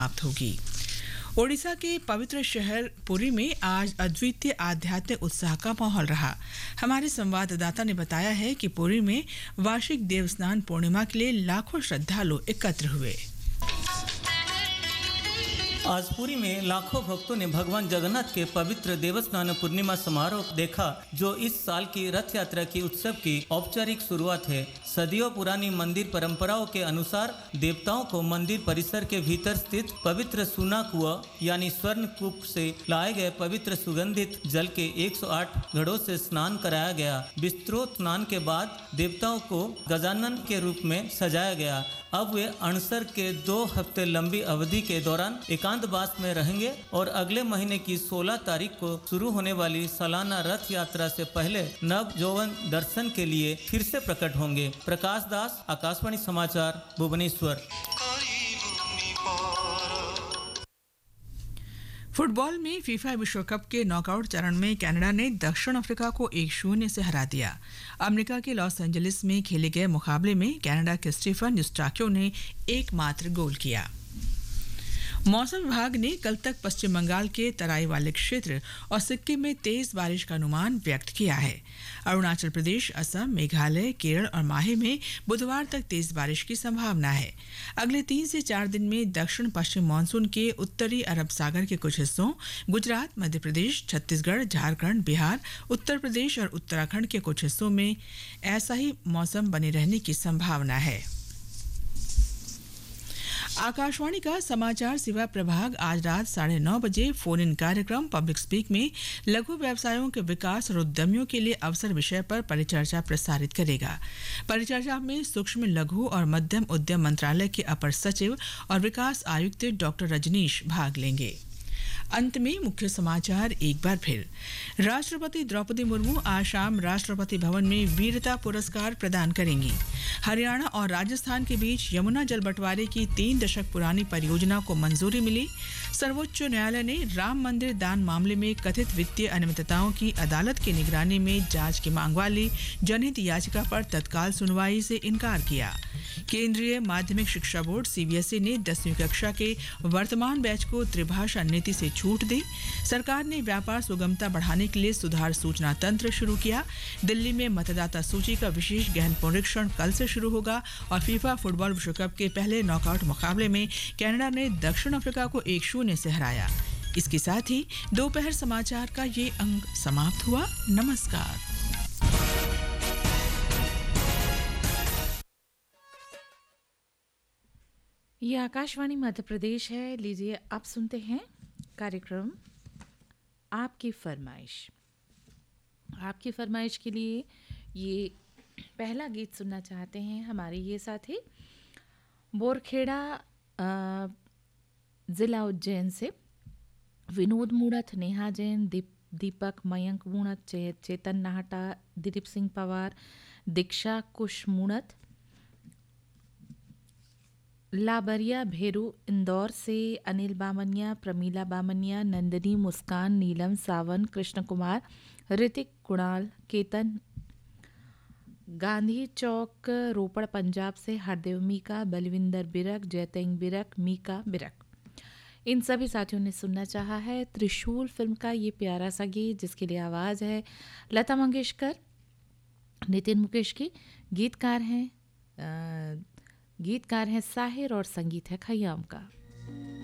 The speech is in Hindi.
समाप्त होगी। ओडिशा के पवित्र शहर पुरी में आज अद्वितीय आध्यात्मिक उत्साह का माहौल रहा। हमारे संवाददाता ने बताया है कि पुरी में वार्षिक देवस्नान पूर्णिमा के लिए लाखों श्रद्धालु एकत्र हुए। आज पुरी में लाखों भक्तों ने भगवान जगन्नाथ के पवित्र देवस्नान पूर्णिमा समारोह देखा, जो इस साल की रथ यात्रा की उत्सव की औपचारिक शुरुआत है। सदियों पुरानी मंदिर परंपराओं के अनुसार देवताओं को मंदिर परिसर के भीतर स्थित पवित्र सुना कुआं यानी स्वर्ण कूप से लाए गए पवित्र सुगंधित जल के 108 घड़ों से स्नान कराया गया। विस्तृत स्नान के बाद देवताओं को गजानन के रूप में सजाया गया। अब वे अणसर के 2 हफ्ते लंबी अवधि के दौरान एकांतवास में रहेंगे और अगले महीने की 16 तारीख को शुरू होने वाली सालाना रथ यात्रा से पहले नव यौवन दर्शन के लिए फिर से प्रकट होंगे। प्रकाश दास, आकाशवाणी समाचार, भुवनेश्वर। फुटबॉल में फीफा विश्व कप के नॉकआउट चरण में कनाडा ने दक्षिण अफ्रीका को 1-0 से हरा दिया। अमेरिका के लॉस एंजलिस में खेले गए मुकाबले में कनाडा के स्टीफन यूस्टाक्यो ने एकमात्र गोल किया। मौसम विभाग ने कल तक पश्चिम बंगाल के तराई वाले क्षेत्र और सिक्किम में तेज बारिश का अनुमान व्यक्त किया है। अरुणाचल प्रदेश, असम, मेघालय, केरल और माहे में बुधवार तक तेज बारिश की संभावना है। अगले 3 से 4 दिन में दक्षिण पश्चिम मानसून के उत्तरी अरब सागर के कुछ हिस्सों, गुजरात, मध्य प्रदेश, छत्तीसगढ़, झारखंड, बिहार, उत्तर प्रदेश और उत्तराखंड के कुछ हिस्सों में ऐसा ही मौसम बने रहने की संभावना है। आकाशवाणी का समाचार सेवा प्रभाग आज रात 9:30 बजे फोन इन कार्यक्रम पब्लिक स्पीक में लघु व्यवसायों के विकास और उद्यमियों के लिए अवसर विषय पर परिचर्चा प्रसारित करेगा। परिचर्चा में सूक्ष्म, लघु और मध्यम उद्यम मंत्रालय के अपर सचिव और विकास आयुक्त डॉक्टर रजनीश भाग लेंगे। अंत में मुख्य समाचार एक बार फिर। राष्ट्रपति द्रौपदी मुर्मू आज शाम राष्ट्रपति भवन में वीरता पुरस्कार प्रदान करेंगी। हरियाणा और राजस्थान के बीच यमुना जल बंटवारे की 3 दशक पुरानी परियोजना को मंजूरी मिली। सर्वोच्च न्यायालय ने राम मंदिर दान मामले में कथित वित्तीय अनियमितताओं की अदालत की निगरानी में जांच की मांग वाली जनहित याचिका पर तत्काल सुनवाई से इनकार किया। केंद्रीय माध्यमिक शिक्षा बोर्ड सीबीएसई ने 10वीं कक्षा के वर्तमान बैच को त्रिभाषा नीति से छूट दी। सरकार ने व्यापार सुगमता बढ़ाने के लिए सुधार सूचना तंत्र शुरू किया। दिल्ली में मतदाता सूची का विशेष गहन पुनरीक्षण कल से शुरू होगा और फीफा फुटबॉल विश्व कप के पहले नॉकआउट मुकाबले में कनाडा ने दक्षिण अफ्रीका को 1-0 से हराया। इसके साथ ही दोपहर समाचार का ये अंक समाप्त हुआ। नमस्कार। ये आकाशवाणी मध्य प्रदेश है। लीजिए आप सुनते हैं कार्यक्रम आपकी फरमाइश। आपकी फरमाइश के लिए ये पहला गीत सुनना चाहते हैं हमारे ये साथी बोरखेड़ा ज़िला उज्जैन से विनोद मूणत, नेहा जैन, दीपक, मयंक मूणत, चेतन नाहटा, दिलीप सिंह पवार, दीक्षा कुश मूणत, लाबरिया भेरू इंदौर से अनिल बामनिया, प्रमीला बामनिया, नंदिनी, मुस्कान, नीलम, सावन, कृष्ण कुमार, ऋतिक, कुणाल, केतन, गांधी चौक रोपड़ पंजाब से हरदेव मीका, बलविंदर बिरक, जयतेंग बिरक, मीका बिरक। इन सभी साथियों ने सुनना चाहा है त्रिशूल फिल्म का ये प्यारा सा गीत, जिसके लिए आवाज़ है लता मंगेशकर, नितिन मुकेश की। गीतकार हैं साहिर और संगीत है खयाम का।